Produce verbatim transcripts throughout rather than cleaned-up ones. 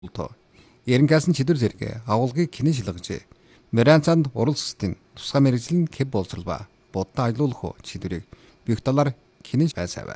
Ерөнхийдөө чидөр зэрэг агуулгыг кинэн шилгэж Мэрэнцанд уралсалтын тусгай мэрэгжил нь Кэб боловсрол ба буддаа аялуулах чидрийг бих талаар кинэн байсаав.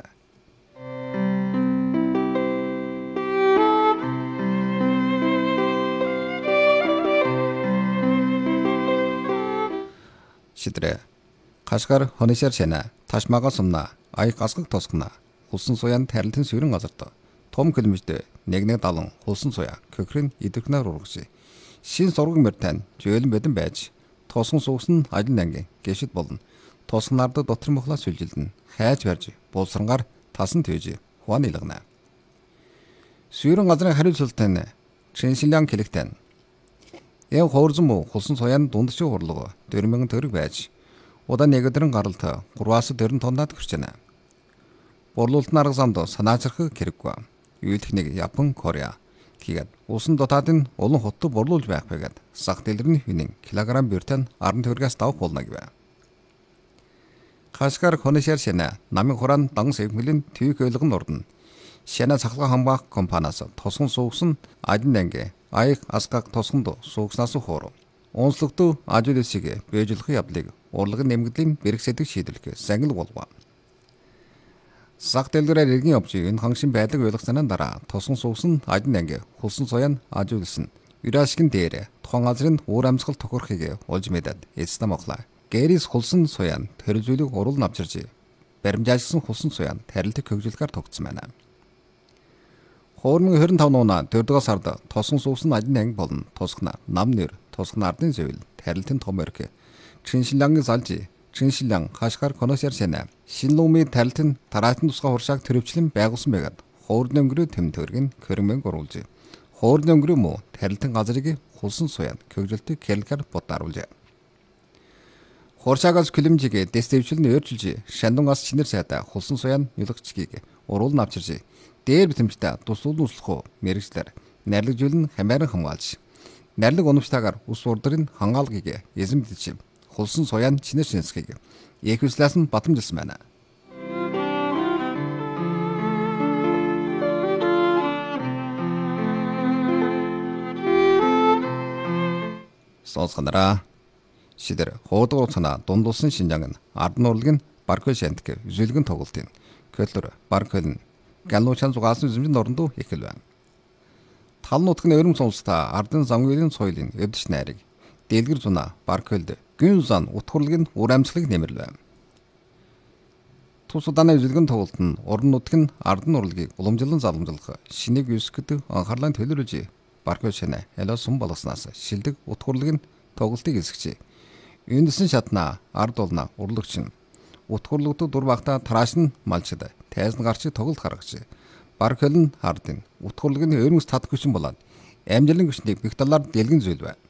Шидрэ Кашгар хонишар шана ташмага сумна ай гасгаг тосгона хулсан суян тарилтын сүрэн газарт том километр нэгнэг далан хулсан суя көхрийн идэвхнээр урагш шин сургаг мөртэн жөөлөн бэдэн байж тосгон суугсан ажил ангийн гэшид болно тосгонард дотор мохлаа сүлжилдэн хайж барьж булсрангаар тасан төвж хуан илгана сүрэн газрын хариуцлагатай шиншилэн хэлэгтэн яг хоорзон муу хулсан суян дундчиг хурлага дөрвөн мянган төгрөг байж удаа нэг өдрийн гаралт гурваас дөрвөн тоннад хүрч байна. Борлуулалтын арга замд санаачрах хэрэггүй. Юу техник Япон, Корея гээд усан дотаадын улан хоттой борлуулж байх байгаад сах дэлгэрний хинэн килограмм бюртен арван төгрөгөөс давх болно гэв. Кашгар хонишар шана намын хураан дан сэвмэлийн төвийг ойлгон ордно. Шана цахилгаан хамгаах компаниас тосгон суугсан ажин анги аяг асгаг тосгонд суугснаас хуурав. Онцлогдоо ажуулсыг бэжлэх явдлыг урлагын нэмэгдлийн бэрхсэдэг шийдвэрлэх сангил болов. Сах дэлгэрээр иргэн явж энэ хангшин байдлыг ойлгосноо дараа тосгон суугсан ажин анги хулсан соён ажуулсан. Юрашгин дээр тухайн газрын уур амьсгал тохирохыг олж мэдээд эцэстэ моглаа. Гэрис хулсан соён төрөлжүүлэг урал навчирж баримжаалсан хулсан соён тарилтыг хөгжүүлэхээр тогтсон байна. Хоормын хорин тав нууна дөрөвдүгээр сард тосгон суугсан ажин анги болон тосгона нам нэр тосгон ардын зөвл тарилтын том өрх Чиншилангийн салж Чиншилан Кашгар хонишар шана шинлүүмийн тарилтын тараатын тусгай хуршааг төрөвчлэн байгуулсан байгаад хоорны өнгөрөө тэм төргийн хөрмөн оруулж хоорны өнгөрөө муу тарилтын газрыг хулсан суян хөгжөлтөг хэлгэр бодааруулж хуршаагаас килэмжиг дэстэвчлэн өөрчилж шандунгаас чинэр сайда хулсан суян юлагчгийг уруул навчирж дээр битэмжтэй тусуул услах мэрэгчлэр нарлагжуулн хамааран хамгаалж нарлаг унамштайгаар ус урдрын хангаалгыг эзэмдэж хулсан соён чинэр шинсхийг Еквислаас нь батамжилсан байна. Сонсгонараа шидэр хуудгуур цана дундулсан шинжаан нь ард нурлагын баркой шантик үзүүлгэн тоглолтын көлөр баркойн галнуучан зугаасан үзэмжинд орондоо ихэл байна. Тал нутгийн өрөм сонстой ардын замгүйлийн соёлын эвдэш найрыг дэлгэр зуна баркойд гүн зан утгуурлыг ур амьсгалыг нэмэрлэв. Тус удааны үзүүлгэн тоглолт нь уран нутгийн ард нурлагыг уламжлан заламжлах шинийг өсгөд анхаарлаа төлөөлж баркой шанаа ялаа сум болгоснаас шилдэг утгуурлыг тоглолтыг эсгэж үндэсэн шатна ард олна урлагч нь утгуурлагддаг дур багта тарааш нь малчд тайзан гарч тоглолт гаргаж баркой нь ардын утгуурлыг өрмөс татах хүчин болоод амжилын хүчнийг бих талаар дэлгэн зүйл байна.